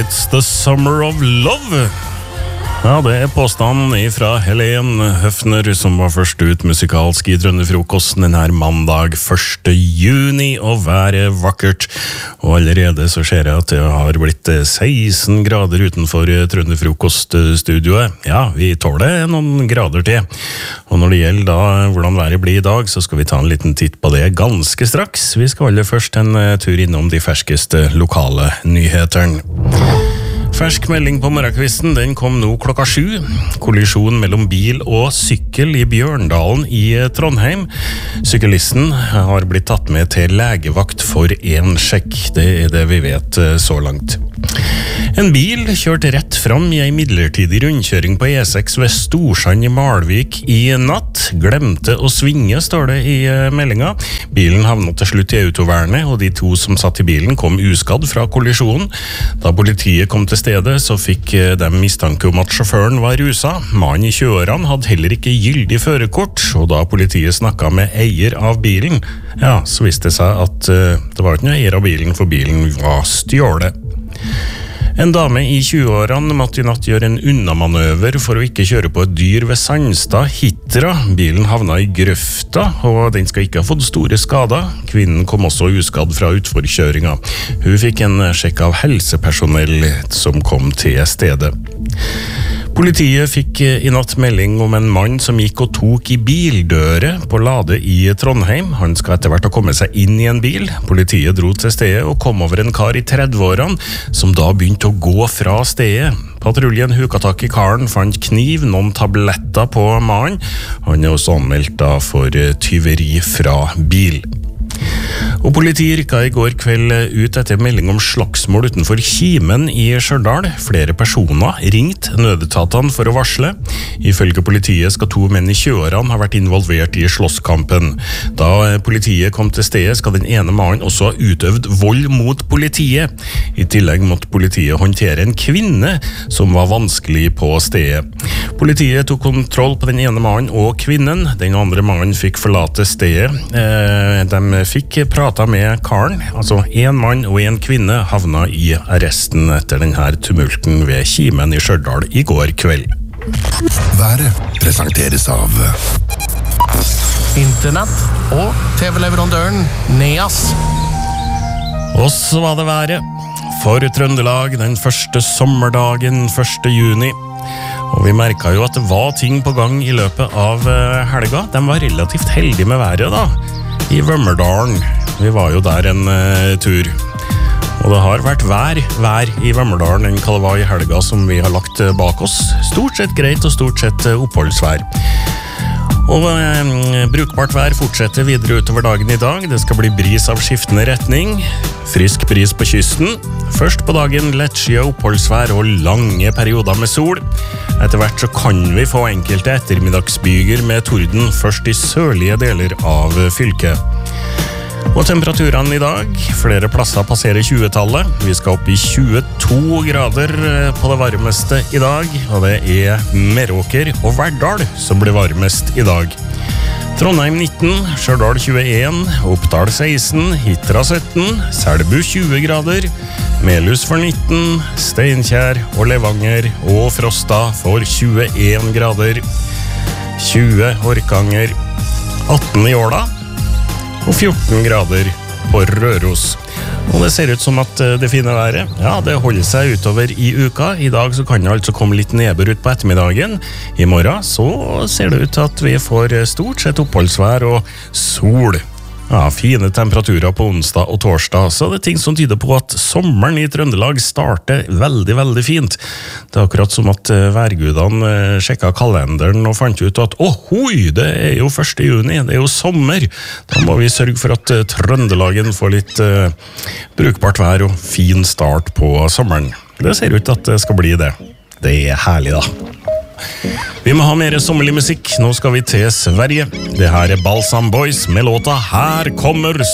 It's the summer of love. Ja, det påstanden fra Helen Høfner, som var først ut musikalsk i Trønderfrokosten denne mandag 1. juni, og været vakkert. Og allerede så ser jeg at det har blitt 16 grader utenfor Trønderfrokoststudioet. Ja, vi tåler noen grader til. Og når det gjelder da hvordan været blir i dag, så skal vi ta en liten titt på det ganske straks. Vi skal aller først en tur innom de ferskeste lokale nyheterne. Fersk melding på morgenkvisten, den kom nå klokka 7. Kollisjon mellom bil og sykkel i Bjørndalen i Trondheim. Syklisten har blitt tatt med til legevakt for en sjekk. Det det vi vet så langt. En bil kjørte rett fram i en midlertidig rundkjøring på E6 ved Storsand i Malvik i natt. Glemte å svinge, står det i meldinga. Bilen havnet til slutt i autovernet, og de to som satt i bilen kom uskadd fra kollisjonen. Da politiet kom til stedet, så fikk de mistanke om at sjåføren var rusa. Mannen i kjøreren hadde heller ikke gyldig førerkort, og da politiet snakket med eier av bilen, ja, så viste det seg at det var ikke noen eier av bilen, for bilen var stjålet. En dame i 20-årene måtte i natt gjøre en unnamanøver for å ikke kjøre på et dyr ved Sandstad, Hitra. Bilen havna i grøfta, og den skal ikke ha fått store skader. Kvinnen kom også uskadd fra utforkjøringa. Hun fikk en sjekk av helsepersonell som kom til stedet. Politiet fikk i natt melding om en mann som gikk og tok i bildøret på Lade i Trondheim. Han skal etter hvert ha kommet seg inn i en bil. Politiet dro til stedet og kom over en kar i 30-årene, som da begynte å gå fra stedet. Patruljen huka tak i karen, fant kniv, noen tabletter på mannen. Han også anmeldt da for tyveri fra bil. Og politiet rykket i går kveld ut etter melding om slagsmål utenfor Kimen i Stjørdal. Flere personer ringte nødetatene for å varsle. Ifølge politiet skal 2 menn i kjørerne ha vært involvert i slåsskampen. Da politiet kom til stedet, skal den ene mannen også ha utøvd vold mot politiet. I tillegg måtte politiet håndtere en kvinne som var vanskelig på stedet. Politiet tok kontroll på den ene mannen og kvinnen. Den andre mannen fikk forlate stedet. De fikk prata med karen, altså en mann og en kvinne havna i arresten etter denne tumulten ved Kimen i Stjørdal i går kveld. Været presenteres av Internett og TV-leverandøren Neas. Og så var det været for Trøndelag den første sommerdagen 1. juni. Og vi merket jo at det var ting på gang i løpet av helga. De var relativt heldige med været da, i Vømmerdalen. Vi var jo der en tur. Og det har vært vær i Vømmerdalen enn hva det var i helga som vi har lagt bak oss. Stort sett greit og stort sett oppholdsvær. Og brukbart vær fortsetter videre utover dagen i dag. Det skal bli bris av skiftende retning. Frisk bris på kysten. Først på dagen lettskyet oppholdsvær og lange perioder med sol. Etter hvert så kan vi få enkelte ettermiddagsbyger med torden først i sørlige deler av fylket. Og temperaturene i dag, flere plasser passerer 20-tallet. Vi skal opp i 22 grader på det varmeste i dag, og det Meråker og Verdal som blir varmest i dag. Trondheim 19, Stjørdal 21, Oppdal 16, Hitra 17, Selbu 20 grader, Melhus for 19, Steinkjer og Levanger og Frosta for 21 grader, 20 Orkanger, 18 i Åla, og 14 grader på Røros. Og det ser ut som at det fine været, ja, det holder seg utover i uka. I dag så kan det altså komme litt nedbør ut på ettermiddagen. I morgen så ser det ut til at vi får stort sett oppholdsvær og sol. Ja, fine temperaturer på onsdag og torsdag, så det ting som tyder på at sommeren i Trøndelag starter veldig, veldig fint. Det akkurat som at værgudene sjekket kalenderen og fant ut at ohoi, det jo 1. juni, det jo sommer. Da må vi sørge for at Trøndelagen får litt brukbart vær og fin start på sommeren. Det ser ut til at det skal bli det. Det herlig da. Vi må ha mer sommerlig musikk. Nå skal vi til Sverige. Det her Balsam Boys med låta Her kommer